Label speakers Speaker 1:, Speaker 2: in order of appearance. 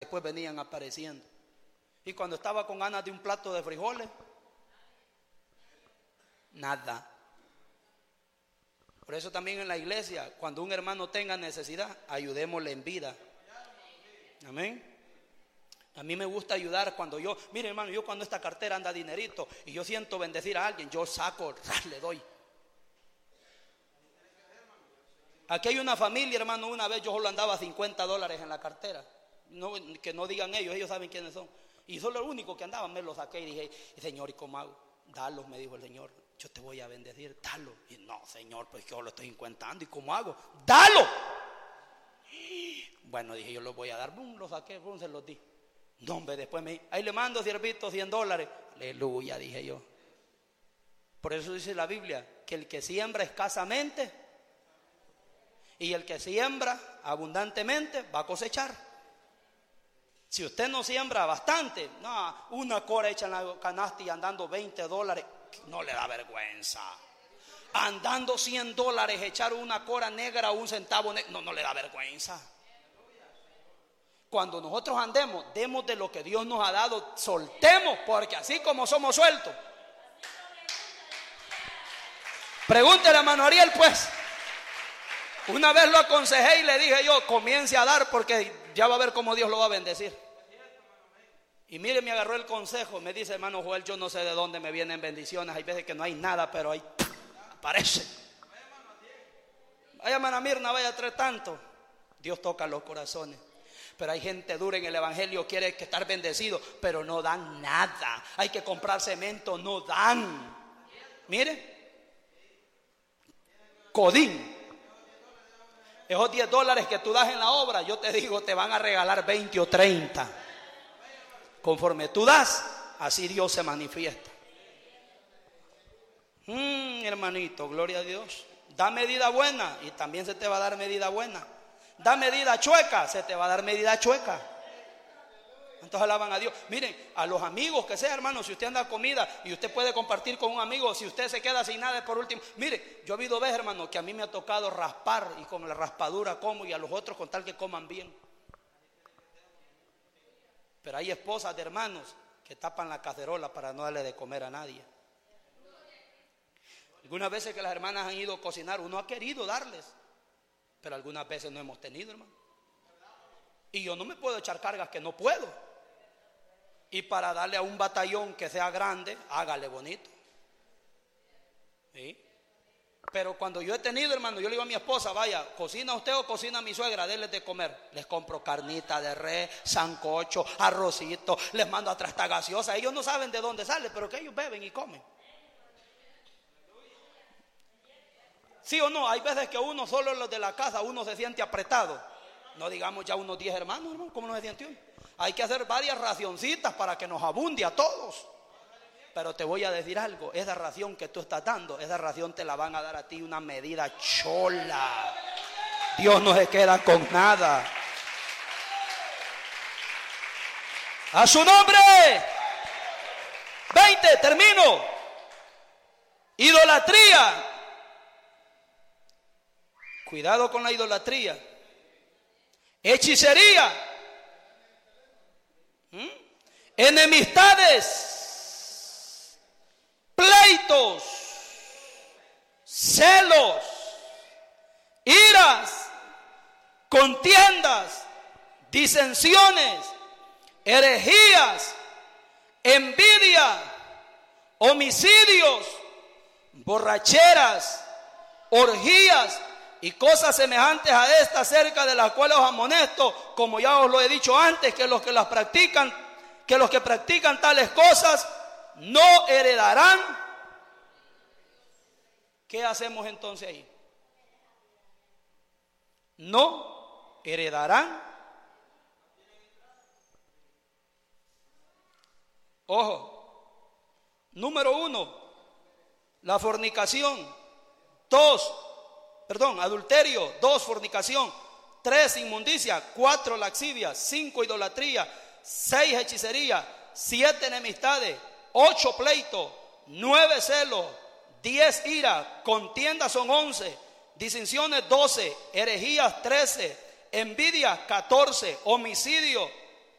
Speaker 1: después venían apareciendo. Y cuando estaba con ganas de un plato de frijoles, nada. Por eso también en la iglesia, cuando un hermano tenga necesidad, ayudémosle en vida. Amén. A mí me gusta ayudar cuando yo, mire hermano, yo cuando esta cartera anda dinerito y yo siento bendecir a alguien, yo saco, le doy. Aquí hay una familia, hermano, una vez yo solo andaba $50 en la cartera. No, que no digan ellos saben quiénes son. Y solo lo único que andaba, me lo saqué y dije, Señor, ¿y cómo hago? Dalos, me dijo el Señor, yo te voy a bendecir, dalo. Y no, Señor, pues yo lo estoy encuentrando, ¿y cómo hago? ¡Dalo! Bueno, dije, yo los voy a dar, boom, lo saqué, boom, se los di. No, hombre, después me ahí le mando, siervito, $100. Aleluya, dije yo. Por eso dice la Biblia, que el que siembra escasamente y el que siembra abundantemente va a cosechar. Si usted no siembra bastante, no, una cora hecha en la canasta y andando $20, no le da vergüenza. Andando $100, echar una cora negra o un centavo negro, no le da vergüenza. Cuando nosotros andemos, demos de lo que Dios nos ha dado, soltemos, porque así como somos sueltos. Pregúntele a hermano Ariel, pues. Una vez lo aconsejé y le dije yo, comience a dar porque ya va a ver cómo Dios lo va a bendecir. Y mire, me agarró el consejo, me dice, hermano Joel, yo no sé de dónde me vienen bendiciones, hay veces que no hay nada, pero ahí aparece. Vaya hermana Mirna, vaya a traer tanto. Dios toca los corazones. Pero hay gente dura en el evangelio, quiere que estar bendecido, pero no dan nada. Hay que comprar cemento, no dan. Mire, codín. Esos $10 que tú das en la obra, yo te digo, te van a regalar 20 o 30. Conforme tú das, así Dios se manifiesta. Hermanito, gloria a Dios. Da medida buena y también se te va a dar medida buena. Da medida chueca, se te va a dar medida chueca. Entonces alaban a Dios. Miren, a los amigos que sea, hermano, si usted anda comida y usted puede compartir con un amigo, si usted se queda sin nada, por último. Mire, yo he habido veces, hermano, que a mí me ha tocado raspar y con la raspadura como, y a los otros con tal que coman bien. Pero hay esposas de hermanos que tapan la cacerola para no darle de comer a nadie. Algunas veces que las hermanas han ido a cocinar, uno ha querido darles, pero algunas veces no hemos tenido, hermano. Y yo no me puedo echar cargas que no puedo. Y para darle a un batallón que sea grande, hágale bonito. ¿Sí? Pero cuando yo he tenido, hermano, yo le digo a mi esposa, vaya, cocina usted o cocina mi suegra, denles de comer. Les compro carnita de res, sancocho, arrocito, les mando atrás esta gaseosa. Ellos no saben de dónde sale, pero que ellos beben y comen. ¿Sí o no? Hay veces que uno, solo los de la casa, uno se siente apretado. No digamos ya unos 10 hermanos, hermano, ¿cómo no se siente uno? Hay que hacer varias racioncitas para que nos abunde a todos. Pero te voy a decir algo, esa ración que tú estás dando, esa ración te la van a dar a ti una medida chola. Dios no se queda con nada. ¡A su nombre! 20, termino. Idolatría. Cuidado con la idolatría. Hechicería. Enemistades. Pleitos. Celos. Iras. Contiendas. Disensiones. Herejías. Envidia. Homicidios. Borracheras. Orgías y cosas semejantes a estas, acerca de las cuales os amonesto, como ya os lo he dicho antes, que los que las practican, que los que practican tales cosas no heredarán. ¿Qué hacemos entonces ahí? No heredarán. Ojo. Número 1, la fornicación. 2, adulterio. 2, fornicación. 3, inmundicia. 4, laxivia. 5, idolatría. 6, hechicería. 7, enemistades. 8, pleito. 9, celos. 10, ira. Contiendas son 11. Disensiones 12. Herejías 13. Envidia 14. Homicidio